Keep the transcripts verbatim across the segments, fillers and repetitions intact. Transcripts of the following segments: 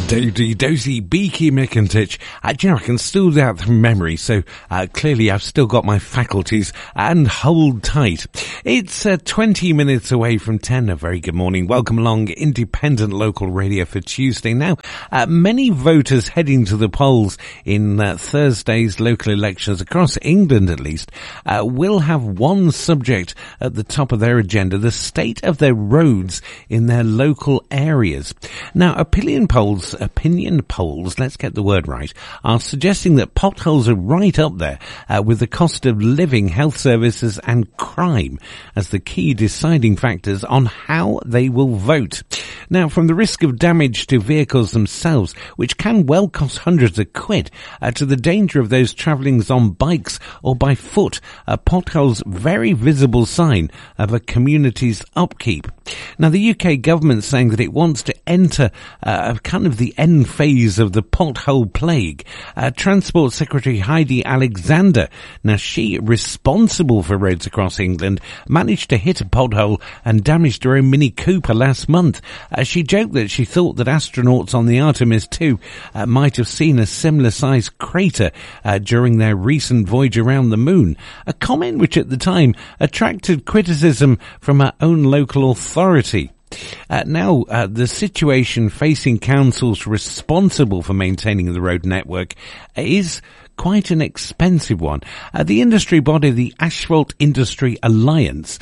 Dodie Dozy Beaky Mickentich. Uh, do you know, I can still do that from memory, so uh, clearly I've still got my faculties and hold tight. It's uh, twenty minutes away from ten. A very good morning. Welcome along, independent local radio for Tuesday. Now, uh, many voters heading to the polls in uh, Thursday's local elections across England, at least, uh, will have one subject at the top of their agenda: the state of their roads in their local areas. Now, opinion polls, opinion polls, let's get the word right, are suggesting that potholes are right up there uh, with the cost of living, health services and crime as the key deciding factors on how they will vote. Now, from the risk of damage to vehicles themselves, which can well cost hundreds of quid, uh, to the danger of those travelling on bikes or by foot, a pothole's very visible sign of a community's upkeep. Now, the U K government's saying that it wants to enter uh, kind of the end phase of the pothole plague. Uh, Transport Secretary Heidi Alexander, now she, responsible for roads across England, managed to hit a pothole and damaged her own Mini Cooper last month. Uh, she joked that she thought that astronauts on the Artemis two uh, might have seen a similar-sized crater uh, during their recent voyage around the moon, a comment which at the time attracted criticism from her own local authority. Uh, now, uh, the situation facing councils responsible for maintaining the road network is quite an expensive one. Uh, the industry body, the Asphalt Industry Alliance,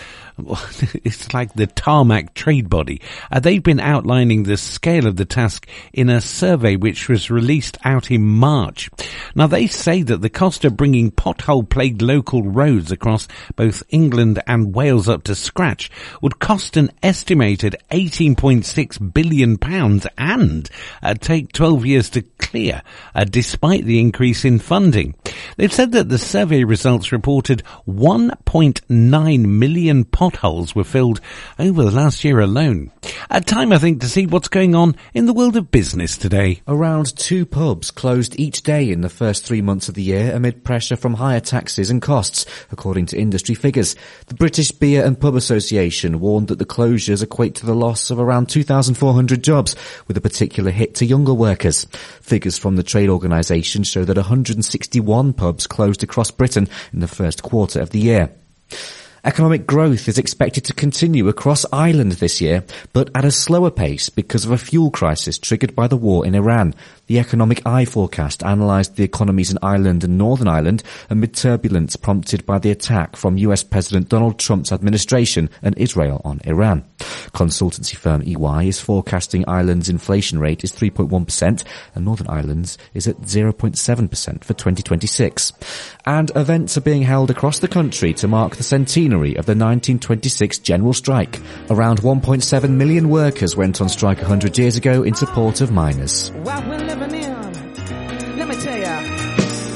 it's like the tarmac trade body. Uh, they've been outlining the scale of the task in a survey which was released out in March. Now, they say that the cost of bringing pothole-plagued local roads across both England and Wales up to scratch would cost an estimated eighteen point six billion pounds and uh, take twelve years to clear, uh, despite the increase in funding. They've said that the survey results reported one point nine million potholes were filled over the last year alone. A time, I think, to see what's going on in the world of business today. Around two pubs closed each day in the first three months of the year amid pressure from higher taxes and costs, according to industry figures. The British Beer and Pub Association warned that the closures equate to the loss of around two thousand four hundred jobs, with a particular hit to younger workers. Figures from the trade organisation show that one hundred sixty-one pubs closed across Britain in the first quarter of the year. Economic growth is expected to continue across Ireland this year, but at a slower pace because of a fuel crisis triggered by the war in Iran. The Economic Eye forecast analysed the economies in Ireland and Northern Ireland amid turbulence prompted by the attack from U S President Donald Trump's administration and Israel on Iran. Consultancy firm E Y is forecasting Ireland's inflation rate is three point one percent and Northern Ireland's is at zero point seven percent for twenty twenty-six. And events are being held across the country to mark the centenary of the nineteen twenty-six general strike. Around one point seven million workers went on strike one hundred years ago in support of miners.